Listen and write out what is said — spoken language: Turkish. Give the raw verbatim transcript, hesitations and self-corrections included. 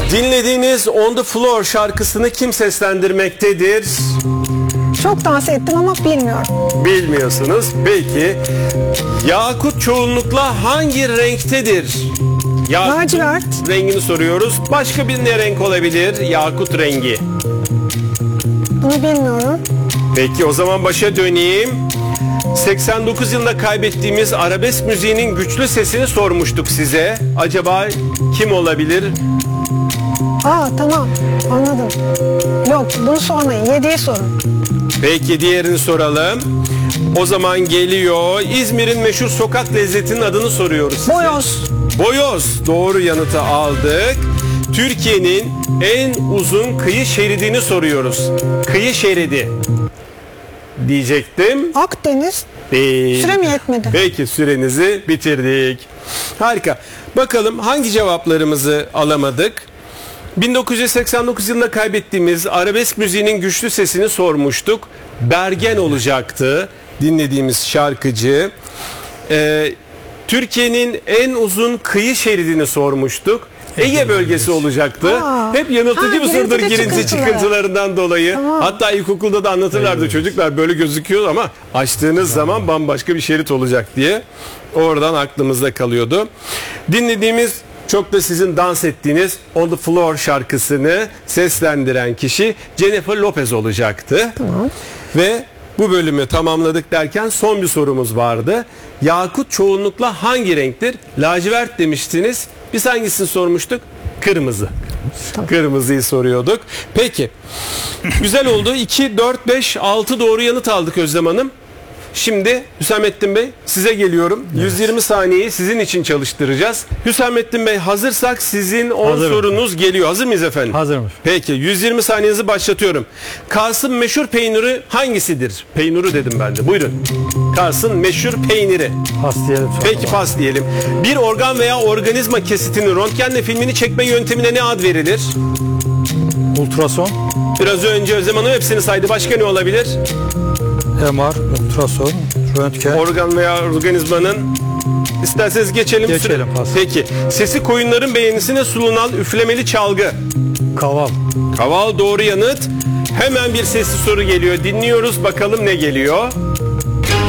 Dinlediğiniz On The Floor şarkısını kim seslendirmektedir? Çok dans ettim ama bilmiyorum. Bilmiyorsunuz. Peki. Yakut çoğunlukla hangi renktedir? Yakut Lacivert. rengini soruyoruz. Başka bir ne renk olabilir? Yakut rengi. Bunu bilmiyorum. Peki o zaman başa döneyim. seksen dokuz yılında kaybettiğimiz arabesk müziğinin güçlü sesini sormuştuk size. Acaba kim olabilir? Aa tamam, anladım. Yok, bunu sormayın. Yediği sorun. Peki diğerini soralım. O zaman geliyor. İzmir'in meşhur sokak lezzetinin adını soruyoruz size. Boyoz. Boyoz. Doğru yanıtı aldık. Türkiye'nin en uzun kıyı şeridini soruyoruz. Kıyı şeridi diyecektim. Akdeniz. Değil. Süre mi yetmedi? Peki sürenizi bitirdik. Harika. Bakalım hangi cevaplarımızı alamadık? bin dokuz yüz seksen dokuz yılında kaybettiğimiz arabesk müziğinin güçlü sesini sormuştuk. Bergen olacaktı dinlediğimiz şarkıcı. Ee, Türkiye'nin en uzun kıyı şeridini sormuştuk. Ege bölgesi olacaktı. Aa. Hep yanıltıcı Ha, bir sorudur girinti girinti çıkıntıları. çıkıntılarından dolayı. Tamam. Hatta ilkokulda da anlatırlardı çocuklar, böyle gözüküyor ama açtığınız zaman bambaşka bir şerit olacak diye. Oradan aklımızda kalıyordu. Dinlediğimiz, çok da sizin dans ettiğiniz On The Floor şarkısını seslendiren kişi Jennifer Lopez olacaktı. Tamam. Ve bu bölümü tamamladık derken son bir sorumuz vardı. Yakut çoğunlukla hangi renktir? Lacivert demiştiniz. Biz hangisini sormuştuk? Kırmızı. Tamam. Kırmızıyı soruyorduk. Peki. Güzel oldu. iki, dört, beş, altı doğru yanıt aldık Özlem Hanım. Şimdi Hüsamettin Bey size geliyorum. Evet. yüz yirmi saniyeyi sizin için çalıştıracağız. Hüsamettin Bey hazırsak sizin on Hazırım. sorunuz geliyor. Hazır mıyız efendim? Hazırım. Peki yüz yirmi saniyenizi başlatıyorum. Kars'ın meşhur peyniri hangisidir? Peyniri dedim ben de. Buyurun. Kars'ın meşhur peyniri. Pas diyelim. Peki pas diyelim. Bir organ veya organizma kesitinin röntgenle filmini çekme yöntemine ne ad verilir? Ultrason, Biraz önce Özlem Hanım hepsini saydı. Başka ne olabilir? M R, ultrason, röntgen. Organ veya organizmanın. İsterseniz geçelim. Geçelim, pas. Peki. Sesi koyunların beğenisine sunulan üflemeli çalgı. Kaval. Kaval doğru yanıt. Hemen bir sesli soru geliyor. Dinliyoruz. Bakalım ne geliyor?